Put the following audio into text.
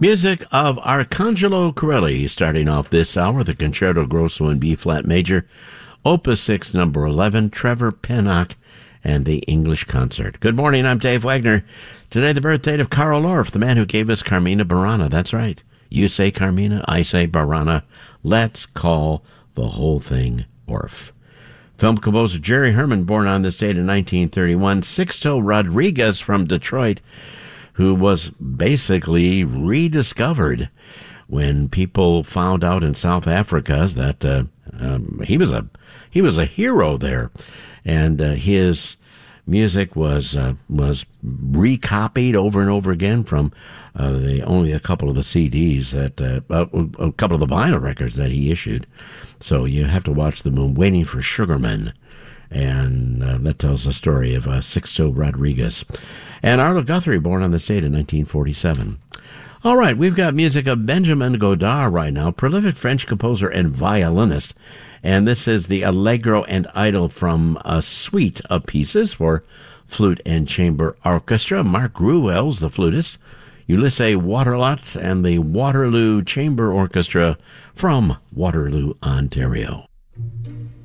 Music of Arcangelo Corelli starting off this hour, the Concerto Grosso in B-flat major, Opus 6, number 11, Trevor Pinnock, and the English Concert. Good morning, I'm Dave Wagner. Today the birthday of Carl Orff, the man who gave us Carmina Burana. That's right. You say Carmina, I say Burana. Let's call the whole thing Orff. Film composer Jerry Herman, born on this date in 1931. Sixto Rodriguez from Detroit, who was basically rediscovered when people found out in South Africa that he was a hero there, and his music was recopied over and over again from only a couple of the CDs that a couple of the vinyl records that he issued. So you have to watch the movie Waiting for Sugarman, and that tells the story of Sixto Rodriguez. And Arlo Guthrie, born on this date in 1947. All right, we've got music of Benjamin Godard right now, prolific French composer and violinist. And this is the Allegro and Idle from a suite of pieces for flute and chamber orchestra. Mark Gruwels, the flutist, Ulysses Waterlot, and the Waterloo Chamber Orchestra from Waterloo, Ontario.